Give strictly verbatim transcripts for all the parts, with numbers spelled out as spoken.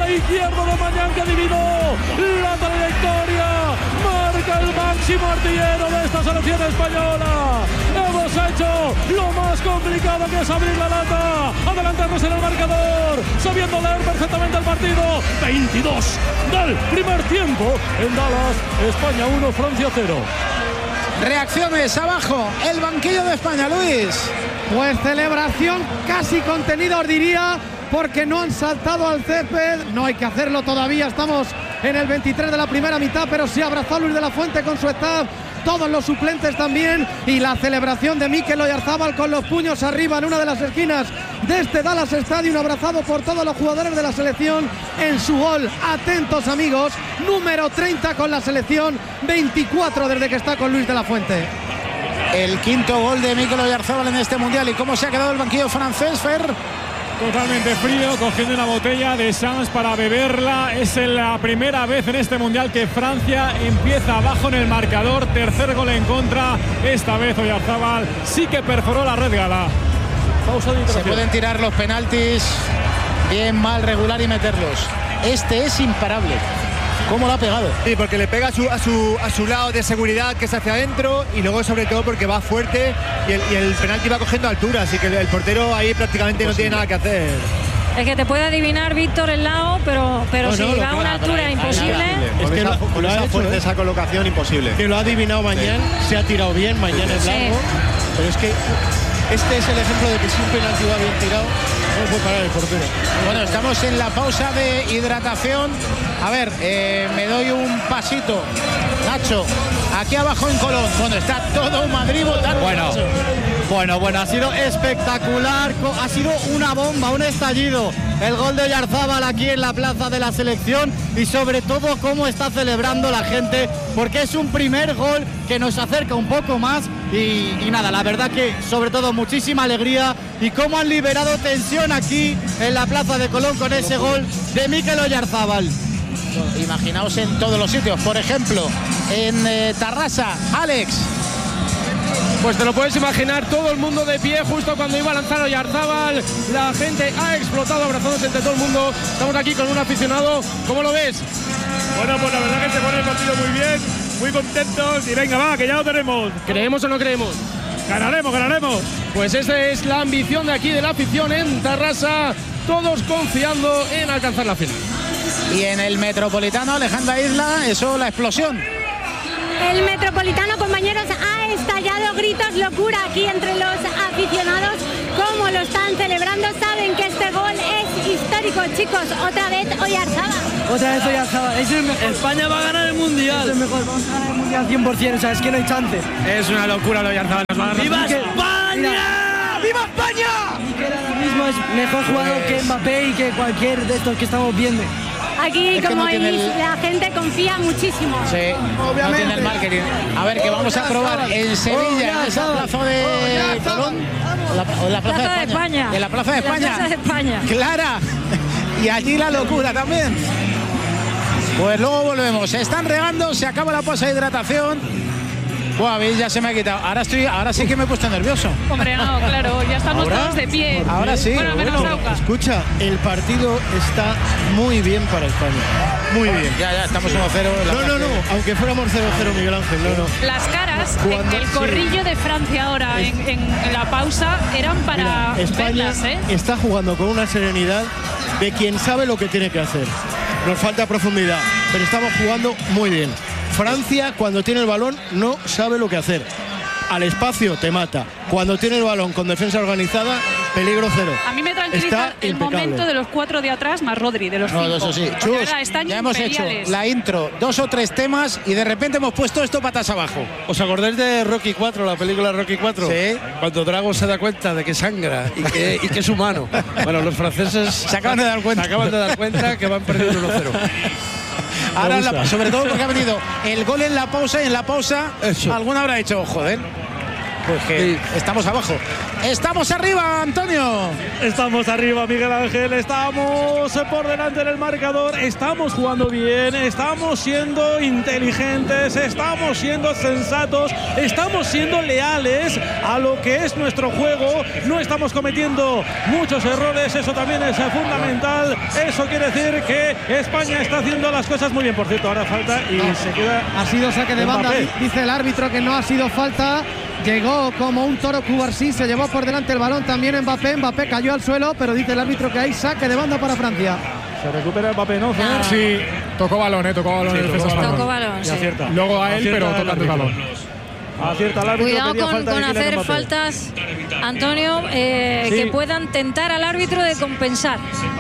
la izquierda de Mañán, que adivinó la trayectoria. Marca el máximo artillero de esta selección española. Hemos hecho lo más complicado, que es abrir la lata, adelantarnos en el marcador, sabiendo leer perfectamente el partido. veintidós del primer tiempo en Dallas. España uno, Francia cero. Reacciones abajo, el banquillo de España, Luis. Pues celebración casi contenida, os diría, porque no han saltado al césped. No hay que hacerlo todavía, estamos en el veintitrés de la primera mitad, pero sí abrazó a Luis de la Fuente con su staff, todos los suplentes también, y la celebración de Mikel Oyarzabal con los puños arriba en una de las esquinas de este Dallas Stadium, abrazado por todos los jugadores de la selección en su gol. Atentos, amigos, número treinta con la selección, veinticuatro desde que está con Luis de la Fuente. El quinto gol de Mikel Oyarzabal en este mundial. ¿Y cómo se ha quedado el banquillo francés, Fer? Totalmente frío, cogiendo una botella de Sans para beberla. Es la primera vez en este mundial que Francia empieza abajo en el marcador. Tercer gol en contra. Esta vez Oyarzabal sí que perforó la red gala. Pausa de Se pueden tirar los penaltis bien, mal, regular y meterlos. Este es imparable. ¿Cómo lo ha pegado? Sí, porque le pega a su, a su, a su lado de seguridad, que es hacia adentro, y luego sobre todo porque va fuerte y el, y el penalti va cogiendo altura, así que el, el portero ahí prácticamente no tiene nada que hacer. Es que te puede adivinar, Víctor, el lado, pero, pero no, si no, va a una altura imposible. Es que esa, lo, con lo esa ha hecho, fuerza, ¿eh? esa colocación imposible. Que lo ha adivinado Mañán, sí. Se ha tirado bien, Mañán es largo, sí. Pero es que este es el ejemplo de que si un penalti va bien tirado, no puede parar el portero. Bueno, estamos en la pausa de hidratación. A ver, eh, me doy un pasito, Nacho, aquí abajo en Colón. Bueno, está todo Madrid votando. Bueno, bueno, bueno, ha sido espectacular, ha sido una bomba, un estallido. El gol de Oyarzabal aquí en la plaza de la selección, y sobre todo cómo está celebrando la gente, porque es un primer gol que nos acerca un poco más y, y nada, la verdad que sobre todo muchísima alegría, y cómo han liberado tensión aquí en la plaza de Colón con ese gol de Mikel Oyarzabal. Imaginaos en todos los sitios, por ejemplo, en eh, Tarrasa, Alex. Pues te lo puedes imaginar, todo el mundo de pie justo cuando iba a lanzar Oyarzabal. La gente ha explotado abrazándose entre todo el mundo. Estamos aquí con un aficionado. ¿Cómo lo ves? Bueno, pues la verdad que se pone el partido muy bien, muy contentos, y venga, va, que ya lo tenemos. ¿Creemos o no creemos? Ganaremos, ganaremos. Pues esa es la ambición de aquí, de la afición en Tarrasa, todos confiando en alcanzar la final. Y en el Metropolitano, Alejandra Isla, eso, la explosión. El Metropolitano, compañeros, ha estallado, gritos, locura aquí entre los aficionados. Cómo lo están celebrando, saben que este gol es histórico, chicos. Otra vez Oyarzabal. Otra vez Oyarzabal. Es el mejor. España va a ganar el Mundial. Es el mejor, vamos a ganar el Mundial cien por cien, o sea, es que no hay chance. Es una locura lo Oyarzabal. ¡Viva España! Mira, ¡viva España! Mikel ahora mismo es mejor jugador que Mbappé y que cualquier de estos que estamos viendo. Aquí, como no el... la gente confía muchísimo. Sí, obviamente. No tiene el marketing. A ver, que vamos a probar en Sevilla, en esa plaza de Colón, o la, o la plaza, plaza de, España. de España. En la plaza de España. La plaza de España. Clara. Y allí la locura también. Pues luego volvemos. Se están regando, se acaba la pausa de hidratación. Buah, ya se me ha quitado. Ahora estoy, ahora sí que me he puesto nervioso. Hombre, no, claro, ya estamos ¿Ahora? todos de pie. Ahora sí. Bueno, menos bueno, Auca. Escucha, el partido está muy bien para España. Muy bien. Ya, ya, estamos uno cero. No, no, no, aunque fuéramos cero cero, Miguel Ángel, no, no. Las caras Cuando, en el corrillo sí. de Francia ahora, es, en, en la pausa, eran para mira, España verlas, ¿eh? está jugando con una serenidad de quien sabe lo que tiene que hacer. Nos falta profundidad, pero estamos jugando muy bien. Francia, cuando tiene el balón, no sabe lo que hacer. Al espacio te mata. Cuando tiene el balón con defensa organizada, peligro cero. A mí me tranquiliza Está el impecable. momento de los cuatro de atrás más Rodri, de los no, cinco. Eso sí. Porque, Chus, verdad, están ya hemos hecho imperiales. la intro, dos o tres temas, y de repente hemos puesto esto patas abajo. ¿Os acordáis de Rocky cuatro, la película Rocky cuatro? Sí. Cuando Drago se da cuenta de que sangra y que, y que es humano. Bueno, los franceses se acaban de dar cuenta. Se acaban de dar cuenta que van perdiendo uno cero. Ahora, la, sobre todo porque ha venido el gol en la pausa, y en la pausa Eso. alguno habrá dicho, joder, Pues que sí. Estamos abajo. Estamos arriba, Antonio. Estamos arriba, Miguel Ángel. Estamos por delante del marcador. Estamos jugando bien. Estamos siendo inteligentes. Estamos siendo sensatos. Estamos siendo leales a lo que es nuestro juego. No estamos cometiendo muchos errores. Eso también es fundamental. Eso quiere decir que España está haciendo las cosas muy bien. Por cierto, ahora falta y no. se queda. Ha sido saque de banda. Dice el árbitro que no ha sido falta. Llegó como un toro Cubarsí, se llevó por delante el balón también Mbappé. Mbappé cayó al suelo, pero dice el árbitro que hay saque de banda para Francia. Se recupera Mbappé, ¿no? no. Sí, tocó balón, ¿eh? Tocó balón sí, el defensa tocó, balón. Tocó balón, sí. Luego a él, acierta pero tocando el balón. Acierta el árbitro. Cuidado con, falta con hacer faltas, Antonio, eh, sí. que puedan tentar al árbitro de compensar.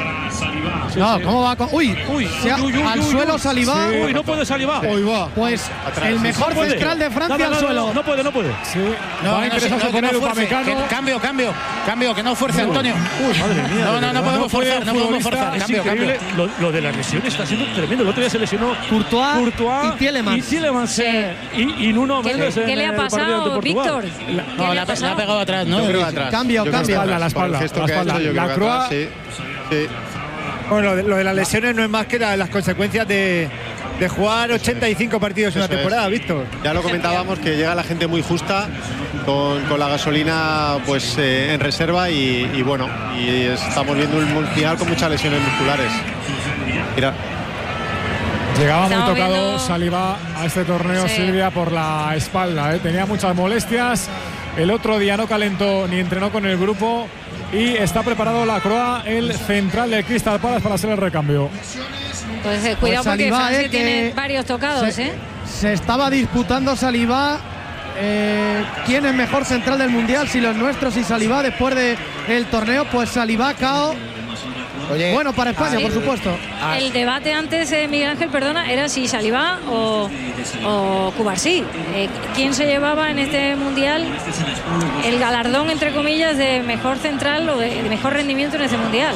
Sí, no, sí. ¿Cómo va? Con... Uy, uy, uy, uy, uy al uy, suelo uy. Saliba. Sí. Uy, no puede Saliba. Uy, va. Pues atrás. El mejor sí, central de Francia no, no, no, al suelo. No, no puede, no puede. Sí. No, va a interesar no, poner no Upamecano. Cambio, cambio, cambio, que no fuerce Antonio. Uy, madre mía. No, no, no podemos forzar, no podemos forzar. Cambio, cambio. Lo, lo de la lesión está siendo tremendo. El otro día se lesionó Courtois, Courtois y Tielemans. Y Tielemans sí. y, y Nuno Méndez. ¿Qué, ¿qué le ha pasado, Víctor? No, la ha pegado atrás, ¿no? Cambio, cambio. La espalda, la espalda. La Croa. Sí, sí. Bueno, lo de, lo de las lesiones no es más que la, las consecuencias de, de jugar ochenta y cinco partidos en una temporada, Víctor. Ya lo comentábamos, que llega la gente muy justa, con, con la gasolina pues eh, en reserva y, y bueno, y estamos viendo un mundial con muchas lesiones musculares. Mira. Llegaba Estamos muy tocado viendo... Saliba a este torneo, sí. Silvia, por la espalda, ¿eh? Tenía muchas molestias. El otro día no calentó ni entrenó con el grupo. Y está preparado la Croa, el central del Crystal Palace, para hacer el recambio. Pues eh, cuidado pues porque Francia eh, tiene varios tocados. Se, ¿eh? se estaba disputando Saliba. Eh, ¿Quién es mejor central del Mundial? Si los nuestros y Saliba después del de torneo. Pues Saliba, Cao. Oye, bueno, para España, sí. por supuesto. El debate antes, eh, Miguel Ángel, perdona, era si Saliba o, o Cubarsí. Eh, ¿Quién se llevaba en este Mundial el galardón, entre comillas, de mejor central o de, de mejor rendimiento en este Mundial?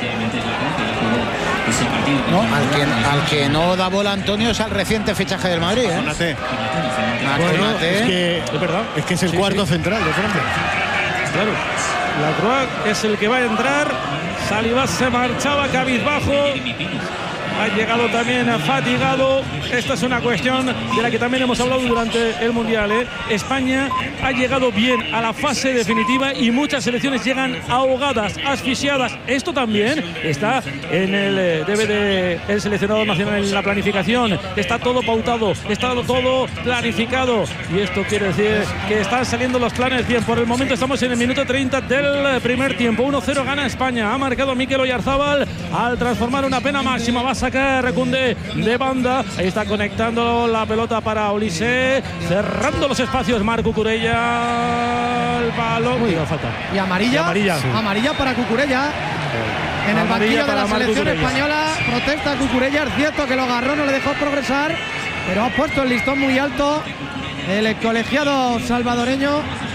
No, al que, al que no da bola Antonio es al reciente fichaje del Madrid. ¿eh? Konate. Bueno, es, que, es verdad, es que es el sí, cuarto sí. central de Francia. Claro, la Croa es el que va a entrar. Saliba se marchaba cabizbajo. Ha llegado también fatigado. Esta es una cuestión de la que también hemos hablado durante el Mundial. ¿eh? España ha llegado bien a la fase definitiva y muchas selecciones llegan ahogadas, asfixiadas. Esto también está en el eh, debe de el seleccionador nacional en la planificación. Está todo pautado, está todo planificado. Y esto quiere decir que están saliendo los planes bien. Por el momento estamos en el minuto treinta del primer tiempo. uno cero gana España. Ha marcado Mikel Oyarzabal al transformar una pena máxima. Va a sacar Recunde de banda. Ahí está conectando la pelota para Olise, cerrando los espacios Marc Cucurella. El balón. Uy, falta. Y amarilla. Y amarilla. Sí. Amarilla para Cucurella. En el banquillo de la selección española protesta Cucurella. Es cierto que lo agarró, no le dejó progresar, pero ha puesto el listón muy alto el colegiado salvadoreño.